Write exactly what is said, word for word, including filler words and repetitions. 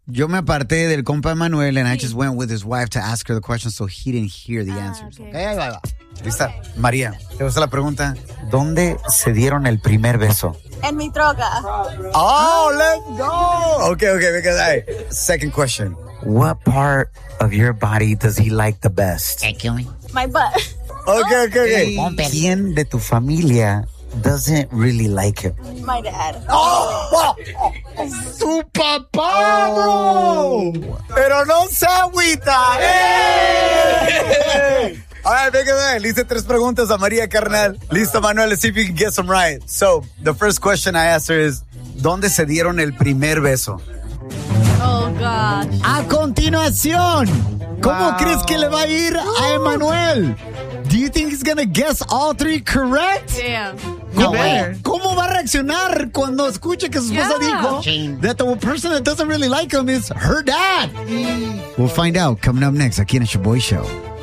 Yo me aparté del compa Manuel and I just went with his wife to ask her the question so he didn't hear the ah, answers. Okay. Okay, ahí va, va. ¿Lista? María, ¿te gusta la pregunta? ¿Dónde se dieron el primer beso? En mi troca. Oh, let's go. Okay, okay, because I... Second question. What part of your body does he like the best? My butt. Okay, okay, okay. ¿Quién de tu familia doesn't really like him? My dad. ¡Oh! ¡Su papá, bro! ¡Pero no se agüita! ¡Eh! All right, venga, venga. Le hice tres preguntas a María, carnal. Listo, Manuel. Let's see if you can get some right. So, the first question I asked her is, ¿dónde se dieron el primer beso? Oh, gosh. A continuación, ¿cómo Wow. crees que le va a ir a Emanuel? Do you think he's gonna guess all three correct? Damn. ¿Cómo, better. ¿Cómo va a reaccionar cuando escuche que su esposa Yeah. dijo that the person that doesn't really like him is her dad? We'll find out coming up next aquí en el Shaboy Show.